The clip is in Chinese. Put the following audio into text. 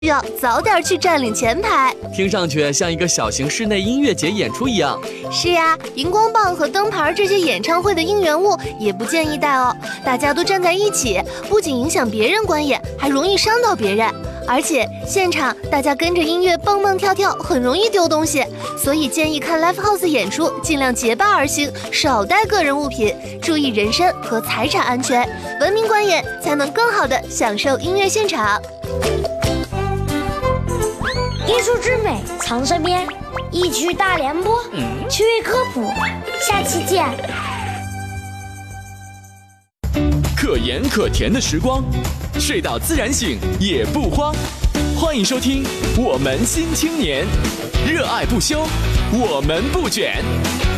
要早点去占领前排。 听上去像一个小型室内音乐节演出一样。 是呀，荧光棒和灯牌这些演唱会的应援物也不建议带哦。大家都站在一起，不仅影响别人观演，还容易伤到别人。而且现场大家跟着音乐蹦蹦跳跳，很容易丢东西，所以建议看 live house 演出尽量结伴而行，少带个人物品，注意人身和财产安全，文明观演才能更好的享受音乐现场。 艺术之美藏身边，一曲大联播，趣味科普，下期见。 可盐可甜的时光，睡到自然醒也不慌。欢迎收听《我们新青年》，热爱不休，我们不卷。